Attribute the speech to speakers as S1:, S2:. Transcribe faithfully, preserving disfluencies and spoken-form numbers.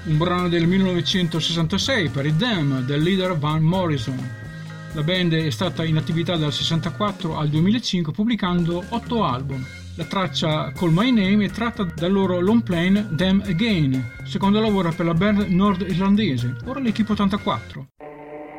S1: un brano del millenovecentosessantasei per i Them del leader Van Morrison. La band è stata in attività dal sessantaquattro al duemilacinque pubblicando otto album. La traccia Call My Name è tratta dal loro long play Them Again, secondo lavoro per la band nord-irlandese, ora l'Equipe ottantaquattro.